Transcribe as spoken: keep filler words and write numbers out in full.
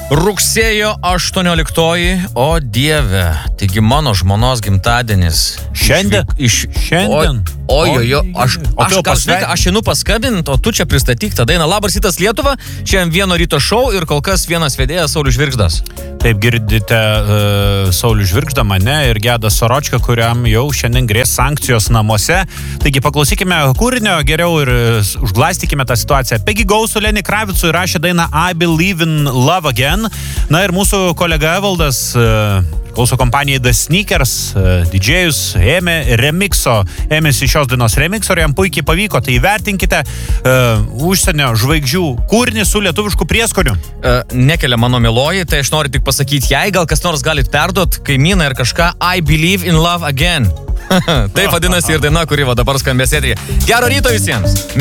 Rugsėjo aštuonioliktoji, o dieve, taigi mano žmonos gimtadienis. Šiandien? Iš, Šiandien? Ojojo, aš, O aš, tu gal, pasveik- žinai, aš einu paskabint, o tu čia pristatyk tą dainą. Labas rytas Lietuva, šiandien vieno ryto šou ir kol kas vienas vedėjas Saulius Žvirgždas. Taip girdite uh, Saulių Žvirgždą, mane ir Gedą Soročką, kuriam jau šiandien grės sankcijos namuose. Taigi paklausykime kūrinio geriau ir uh, užglastykime tą situaciją. Peggy Gou su Lenny Kravicu įrašė dainą I Believe in Love Again. Na ir mūsų kolega Evaldas, uh, klauso kompanijai The Sneakers, uh, didžėjus, ėmė remixo, ėmėsi šios dainos remixo ir jam puikiai pavyko. Tai įvertinkite uh, užsienio žvaigždžių kūrinį su lietuvišku prieskoniu. Uh, nekelia mano mieloji, tai aš noriu tik pasakyti jai, gal kas nors galit perduot kaimyną ir kažką I Believe in Love Again. Taip vadinasi ir daina, kuri va dabar skambės eteryje. Gero ryto visiems!